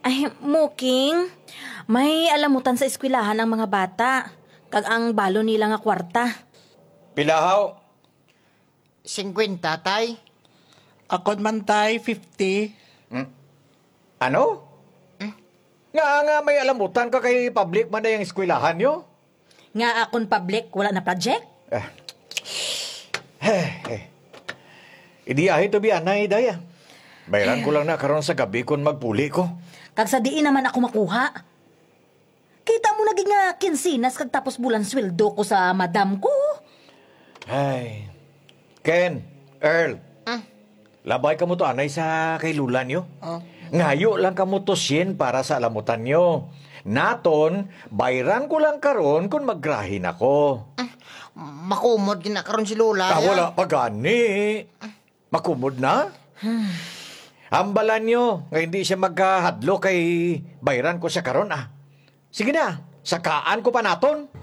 Ay, Muking, may alamutan sa eskwelahan ng mga bata. Kag ang balo nila nga kwarta. Pilahaw, 50, tay. Akon man tay, 50. ano? Nga may alamutan ka kay public man na yung eskwelahan nyo? Nga akon public, wala na project? Idi ahi to bi anay, daya. Bayaran ko lang na karon sa gabi kung magpuli ko. Kag sa diin naman ako makuha. Kita mo naging nga kinsinas kag tapos bulan sweldo ko sa madam ko. Ay, Ken, Earl, labay ka mo to anay sa kay Lula nyo. Ngayo lang ka mo to sin para sa alamutan nyo. Naton, bayran ko lang karon kung maggrahin ako. Makumod ginakaroon si Lola. Wala pa gani. Makumod na? Hambalan nyo, nga hindi siya magkahadlo kay bayran ko siya karon. Sige na, sakaan ko pa naton.